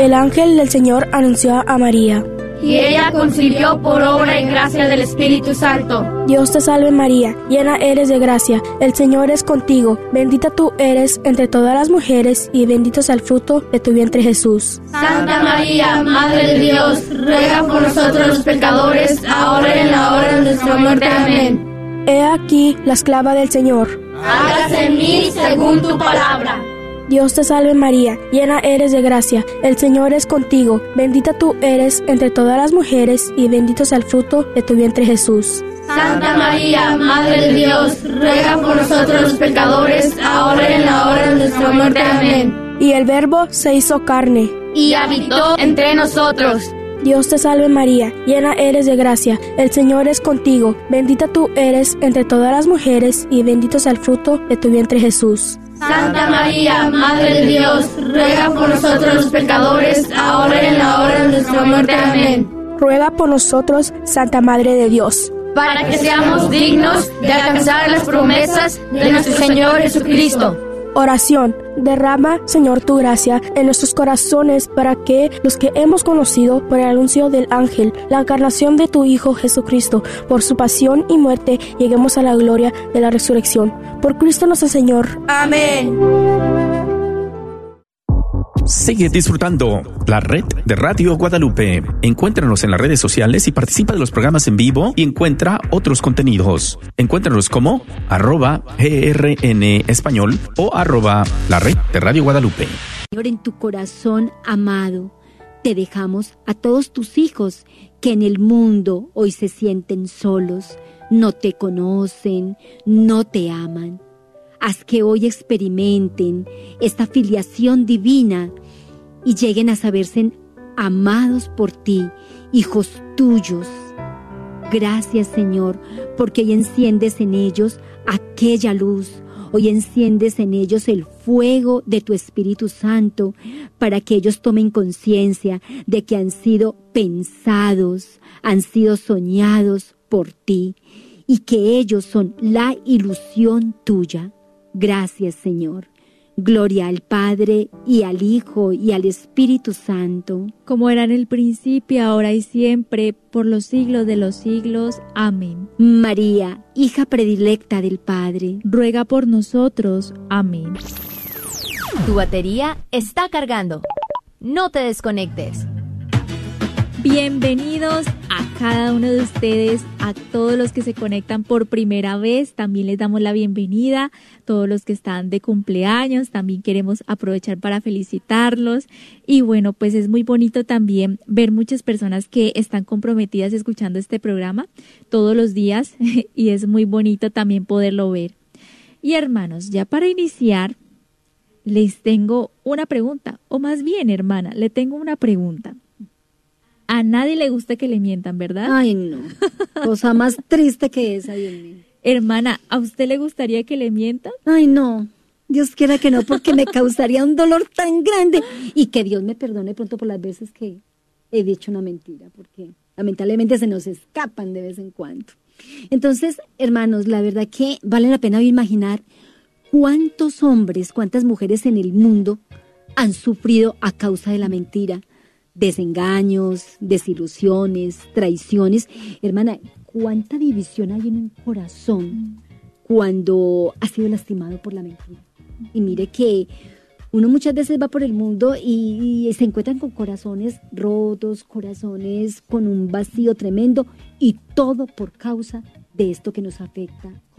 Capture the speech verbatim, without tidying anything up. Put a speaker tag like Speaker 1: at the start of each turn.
Speaker 1: El ángel del Señor anunció a María.
Speaker 2: Y ella concibió por obra y gracia del Espíritu Santo.
Speaker 1: Dios te salve María, llena eres de gracia, el Señor es contigo, bendita tú eres entre todas las mujeres y bendito es el fruto de tu vientre Jesús.
Speaker 2: Santa María, Madre de Dios, ruega por nosotros los pecadores, ahora y en la hora de nuestra muerte. Amén.
Speaker 1: He aquí la esclava del Señor.
Speaker 2: Hágase en mí según tu palabra.
Speaker 1: Dios te salve María, llena eres de gracia, el Señor es contigo, bendita tú eres entre todas las mujeres y bendito es el fruto de tu vientre Jesús.
Speaker 2: Santa María, Madre de Dios, ruega por nosotros los pecadores, ahora y en la hora de nuestra muerte. Amén.
Speaker 1: Y el Verbo se hizo carne
Speaker 2: y habitó entre nosotros.
Speaker 1: Dios te salve María, llena eres de gracia, el Señor es contigo, bendita tú eres entre todas las mujeres y bendito es el fruto de tu vientre Jesús.
Speaker 2: Santa María, Madre de Dios, ruega por nosotros los pecadores, ahora y en la hora de nuestra muerte. Amén.
Speaker 1: Ruega por nosotros, Santa Madre de Dios,
Speaker 2: para que seamos dignos de alcanzar las promesas de nuestro Señor Jesucristo.
Speaker 1: Oración. Derrama, Señor, tu gracia en nuestros corazones para que los que hemos conocido por el anuncio del ángel, la encarnación de tu Hijo Jesucristo, por su pasión y muerte, lleguemos a la gloria de la resurrección. Por Cristo nuestro Señor.
Speaker 2: Amén.
Speaker 3: Sigue disfrutando la red de Radio Guadalupe. Encuéntranos en las redes sociales y participa de los programas en vivo y encuentra otros contenidos. Encuéntranos como arroba grn español o arroba la red de Radio Guadalupe.
Speaker 4: Señor, en tu corazón amado, te dejamos a todos tus hijos que en el mundo hoy se sienten solos, no te conocen, no te aman. Haz que hoy experimenten esta filiación divina y lleguen a saberse amados por ti, hijos tuyos. Gracias, Señor, porque hoy enciendes en ellos aquella luz. Hoy enciendes en ellos el fuego de tu Espíritu Santo para que ellos tomen conciencia de que han sido pensados, han sido soñados por ti y que ellos son la ilusión tuya. Gracias, Señor. Gloria al Padre, y al Hijo, y al Espíritu Santo.
Speaker 5: Como era en el principio, ahora y siempre, por los siglos de los siglos. Amén.
Speaker 4: María, hija predilecta del Padre,
Speaker 5: ruega por nosotros. Amén.
Speaker 6: Tu batería está cargando. No te desconectes.
Speaker 5: Bienvenidos a cada uno de ustedes, a todos los que se conectan por primera vez, también les damos la bienvenida, todos los que están de cumpleaños, también queremos aprovechar para felicitarlos y bueno, pues es muy bonito también ver muchas personas que están comprometidas escuchando este programa todos los días y es muy bonito también poderlo ver. Y hermanos, ya para iniciar, les tengo una pregunta, o más bien hermana, le tengo una pregunta. A nadie le gusta que le mientan, ¿verdad?
Speaker 4: Ay, no. Cosa más triste que esa, Dios mío.
Speaker 5: Hermana, ¿a usted le gustaría que le mientan?
Speaker 4: Ay, no. Dios quiera que no, porque me causaría un dolor tan grande. Y que Dios me perdone pronto por las veces que he dicho una mentira, porque lamentablemente se nos escapan de vez en cuando. Entonces, hermanos, la verdad que vale la pena imaginar cuántos hombres, cuántas mujeres en el mundo han sufrido a causa de la mentira. Desengaños, desilusiones, traiciones. Hermana, ¿cuánta división hay en un corazón cuando ha sido lastimado por la mentira? Y mire que uno muchas veces va por el mundo y, y se encuentran con corazones rotos, corazones con un vacío tremendo y todo por causa de esto que nos afecta